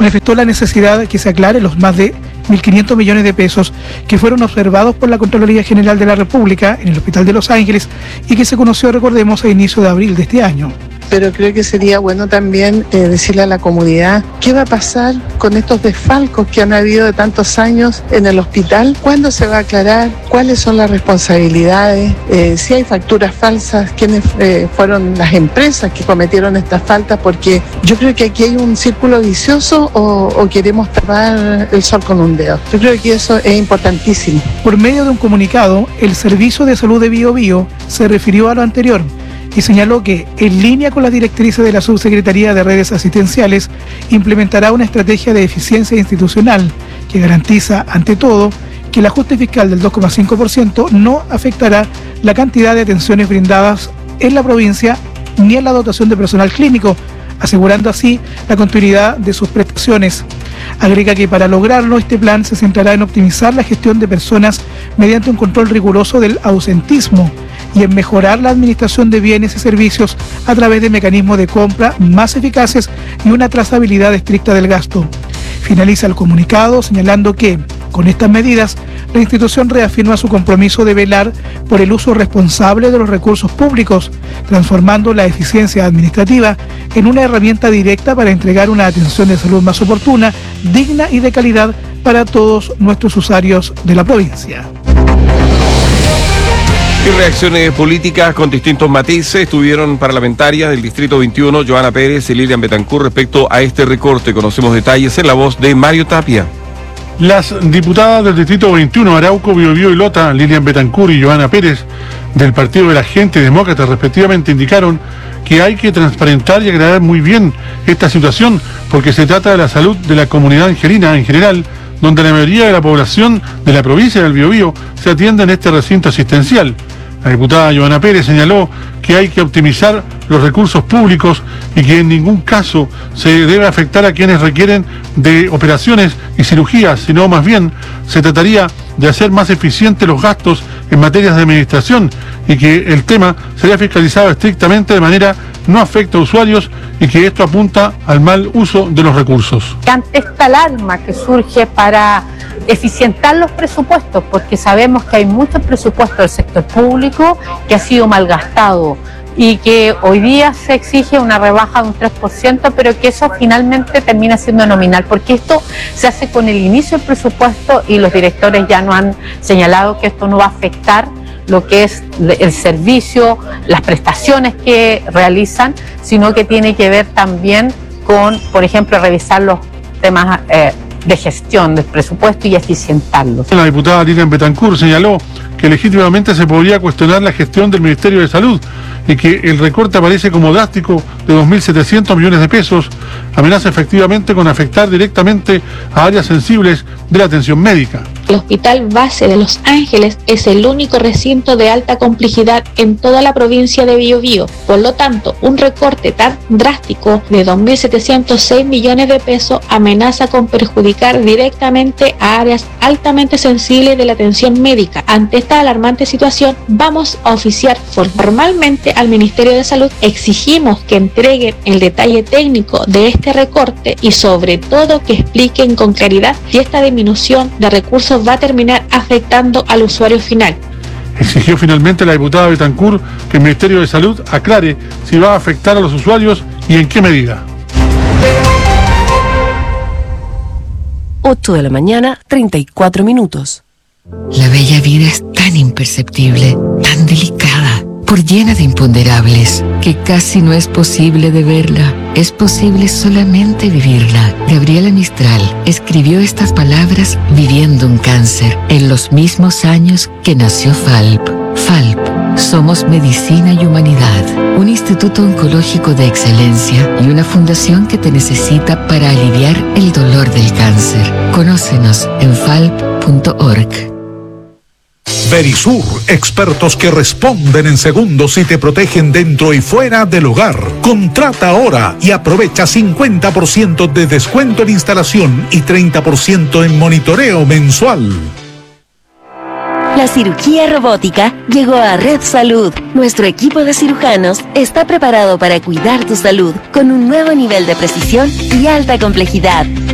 manifestó la necesidad de que se aclare los más de 1.500 millones de pesos que fueron observados por la Contraloría General de la República en el Hospital de Los Ángeles y que se conoció, recordemos, a inicio de abril de este año. Pero creo que sería bueno también decirle a la comunidad qué va a pasar con estos desfalcos que han habido de tantos años en el hospital, cuándo se va a aclarar, cuáles son las responsabilidades, si hay facturas falsas, quiénes fueron las empresas que cometieron estas faltas, porque yo creo que aquí hay un círculo vicioso o queremos tapar el sol con un dedo. Yo creo que eso es importantísimo. Por medio de un comunicado, el Servicio de Salud de Biobío se refirió a lo anterior y señaló que, en línea con las directrices de la Subsecretaría de Redes Asistenciales, implementará una estrategia de eficiencia institucional que garantiza, ante todo, que el ajuste fiscal del 2,5% no afectará la cantidad de atenciones brindadas en la provincia ni en la dotación de personal clínico, asegurando así la continuidad de sus prestaciones. Agrega que para lograrlo, este plan se centrará en optimizar la gestión de personas mediante un control riguroso del ausentismo y en mejorar la administración de bienes y servicios a través de mecanismos de compra más eficaces y una trazabilidad estricta del gasto. Finaliza el comunicado señalando que, con estas medidas, la institución reafirma su compromiso de velar por el uso responsable de los recursos públicos, transformando la eficiencia administrativa en una herramienta directa para entregar una atención de salud más oportuna, digna y de calidad para todos nuestros usuarios de la provincia. Y reacciones políticas con distintos matices estuvieron parlamentarias del Distrito 21, Joana Pérez y Lilian Betancur, respecto a este recorte. Conocemos detalles en la voz de Mario Tapia. Las diputadas del Distrito 21, Arauco, Biobío y Lota, Lilian Betancur y Joana Pérez, del Partido de la Gente y Demócrata, respectivamente, indicaron que hay que transparentar y aclarar muy bien esta situación, porque se trata de la salud de la comunidad angelina en general, donde la mayoría de la población de la provincia del Biobío se atiende en este recinto asistencial. La diputada Joana Pérez señaló que hay que optimizar los recursos públicos y que en ningún caso se debe afectar a quienes requieren de operaciones y cirugías, sino más bien se trataría de hacer más eficientes los gastos en materias de administración y que el tema sería fiscalizado estrictamente de manera no afecta a usuarios y que esto apunta al mal uso de los recursos. Ante esta alarma que surge para eficientar los presupuestos, porque sabemos que hay mucho presupuesto del sector público que ha sido malgastado y que hoy día se exige una rebaja de un 3%, pero que eso finalmente termina siendo nominal, porque esto se hace con el inicio del presupuesto y los directores ya no han señalado que esto no va a afectar lo que es el servicio, las prestaciones que realizan, sino que tiene que ver también con, por ejemplo, revisar los temas de gestión del presupuesto y eficientarlos. La diputada Lilian Betancur señaló que legítimamente se podría cuestionar la gestión del Ministerio de Salud y que el recorte aparece como drástico de 2.700 millones de pesos, amenaza efectivamente con afectar directamente a áreas sensibles de la atención médica. El Hospital Base de Los Ángeles es el único recinto de alta complejidad en toda la provincia de Biobío. Por lo tanto, un recorte tan drástico de 2.706 millones de pesos amenaza con perjudicar directamente a áreas altamente sensibles de la atención médica. Ante esta alarmante situación, vamos a oficiar formalmente al Ministerio de Salud. Exigimos que entreguen el detalle técnico de este recorte y sobre todo que expliquen con claridad si esta disminución de recursos va a terminar afectando al usuario final. Exigió finalmente la diputada Betancur que el Ministerio de Salud aclare si va a afectar a los usuarios y en qué medida. 8 de la mañana, 34 minutos. La bella vida es tan imperceptible, tan delicada, por llena de imponderables, que casi no es posible de verla. Es posible solamente vivirla. Gabriela Mistral escribió estas palabras viviendo un cáncer, en los mismos años que nació FALP. FALP, somos medicina y humanidad, un instituto oncológico de excelencia y una fundación que te necesita para aliviar el dolor del cáncer. Conócenos en falp.org. Verisur, expertos que responden en segundos y te protegen dentro y fuera del hogar. Contrata ahora y aprovecha 50% de descuento en instalación y 30% en monitoreo mensual. La cirugía robótica llegó a Red Salud. Nuestro equipo de cirujanos está preparado para cuidar tu salud con un nuevo nivel de precisión y alta complejidad.